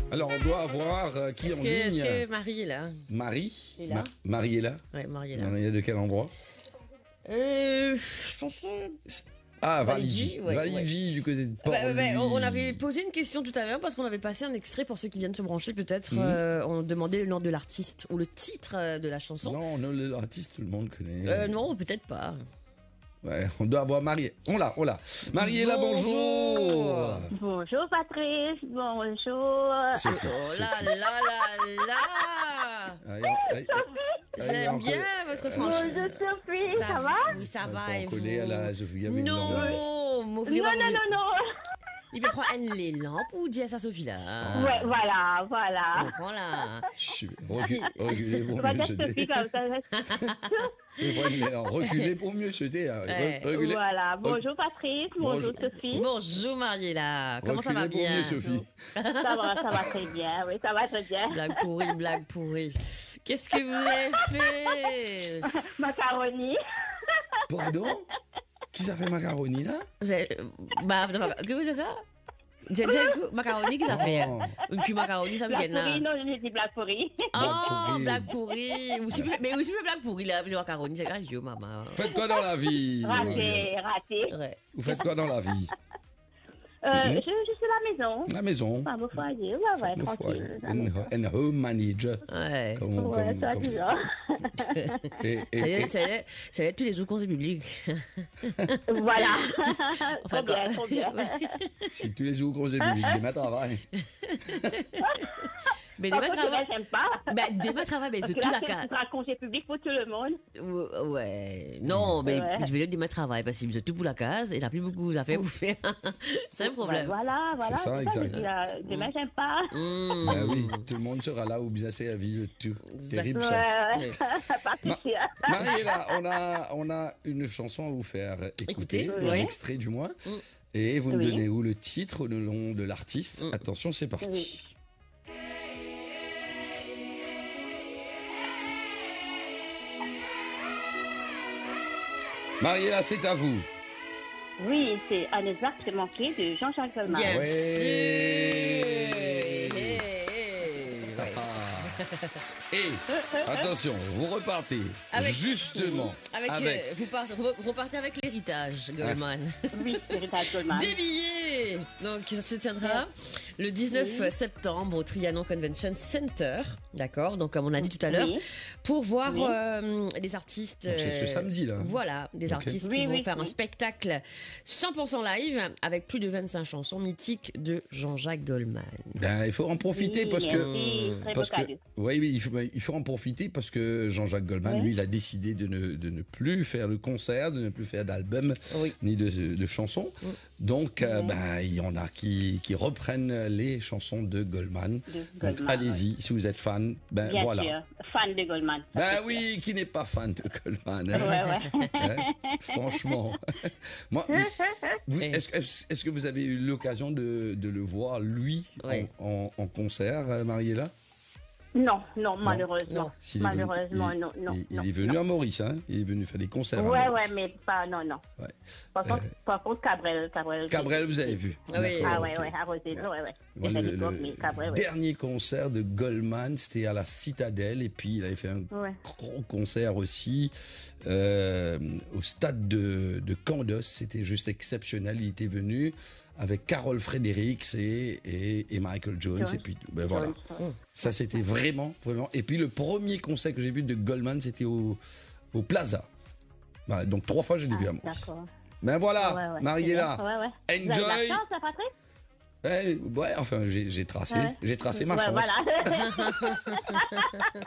Alors, on doit avoir qui en ligne. Est-ce que Marie est là? Marie est là. Marie est là. Ouais, Marie est là. Marie est de quel endroit? Je pense Ah, Validji, Validji. ouais, Validji, du côté de Port. on avait posé une question tout à l'heure parce qu'on avait passé un extrait pour ceux qui viennent se brancher peut-être. On demandait le nom de l'artiste ou le titre de la chanson. Non, l'artiste, tout le monde connaît. Non, peut-être pas. Ouais, on doit avoir Marie. On l'a. Marie est là, bonjour. Bonjour Patrice, bonjour. Oh là là là là. J'aime bien votre franchise. Bonjour Sophie, ça va? Oui, ça On va. va Et pas coller vous? à la Sophie avec Non, mon frère. Non. Il peut prendre un élan pour dire ça, Sophie là. Ouais, voilà. Voilà. Reculez pour On va mieux dire Sophie jeter. comme ça. Reculez pour mieux jeter. Reculez. Voilà, bonjour Patrice, bonjour Sophie. Bonjour Mariella. Comment ça va Reculez pour bien? mieux, Sophie. Ça va très bien, oui, ça va très bien. Blague pourrie. Qu'est-ce que vous avez fait? Macaroni. Pardon? Qui ça fait macaroni là? Que vous c'est ça? J'ai dit macaroni qui ça fait? Une cuit macaroni ça me Blague gagne là. pourrie, non, je dis blague pourrie. Oh, blague pourrie. Mais aussi blague pourrie là, j'ai macaroni, c'est grave, maman. Faites quoi dans la vie? Raté. Ouais. Vous faites quoi dans la vie? Je suis à la maison. La maison. Pas au foyer, ouais, Le tranquille. foyer. And home manager. Ouais. Ouais, ça, disons. Ça y est, tous les jours conseils publics. Voilà. Enfin, Trop bien. Si tous les jours congé public, demain travail. Mais Par demain contre, travail. j'aime pas. Demain travail, mais Parce c'est que tout là, la c'est case. un congé public pour tout le monde. Ouais. Non, mais Ouais. je vais dire demain travail parce que vous êtes tout pour la case et il n'a plus beaucoup d'affaires pour faire. C'est un problème. Voilà. C'est ça, exact. je dis, demain, j'aime pas. Ben oui, tout le monde sera là au business et à vie, tout. Terrible ça. Ouais. Oui. Pas de souci, hein. Mariella, on a une chanson à vous faire écouter, Écoutez, un oui. extrait du moins. Et vous me Oui. donnez où le titre, le nom de l'artiste. Attention, c'est parti. Mariella, c'est à vous. Oui, c'est un exact manqué de Jean-Jacques Goldman. Bien Ouais. sûr. Et attention, vous repartez Avec- justement avec Vous repartez avec l'héritage, Goldman. Oui, l'héritage Goldman. Des billets. Donc ça se tiendra le 19 septembre au Trianon Convention Center, d'accord. Donc comme on a dit tout à l'heure, Oui. pour voir les artistes. Donc, c'est ce samedi, là. Voilà, des Ok. artistes Oui, qui vont oui, faire un oui. spectacle 100% live avec plus de 25 chansons mythiques de Jean-Jacques Goldman. Ben, il faut en profiter Oui, parce merci, que très parce beau que cadeau. oui, il faut en profiter parce que Jean-Jacques Goldman, Ouais. lui, il a décidé de ne plus faire de concert, de ne plus faire d'album Oui. ni de chansons. Donc, ben, il y en a qui reprennent les chansons de Goldman. De Donc, Goldman, allez-y, si vous êtes fan, ben Bien voilà. sûr, fan de Goldman. ça, Ben c'est oui, qui n'est pas fan de Goldman, hein? Ouais. Hein? Franchement. Moi, est-ce que vous avez eu l'occasion de le voir, lui, Oui. en concert, Mariella? Non, malheureusement. Non. S'il est venu- Malheureusement, non. il est venu à Maurice, hein? Il est venu faire des concerts. à Ouais, Maurice. mais pas, non. Ouais. Par contre, Cabrel. Cabrel, vous avez vu? Ah oui. D'accord, Ah ouais, ok. à Rosé, ouais. Moi, C'était l'époque, mais Cabrel, ouais. dernier concert de Goldman, c'était à la Citadelle, et puis il avait fait un Ouais. gros concert aussi au stade de Candos. C'était juste exceptionnel. Il était venu avec Carol Fredericks et Michael Jones, Jones. et puis ben voilà. Jones. Ça, c'était vraiment. Et puis le premier concert que j'ai vu de Goldman, c'était au Plaza. Voilà, donc 3 fois, je l'ai vu à Maurice. D'accord. Ben voilà, Ouais. Mariella, Ouais. Vous avez de enjoy. la chance, hein, Patrick? Ouais, enfin, j'ai tracé, Ouais. j'ai tracé ma Ouais, chance. voilà.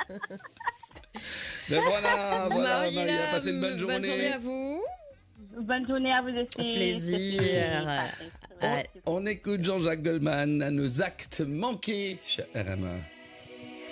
Ben voilà, Mariella, passez une bonne Bonne journée journée. à vous. Bonne journée à vous aussi. Plaisir. Patrick. Ouais. On écoute Jean-Jacques Goldman à nos actes manqués, cher RMA.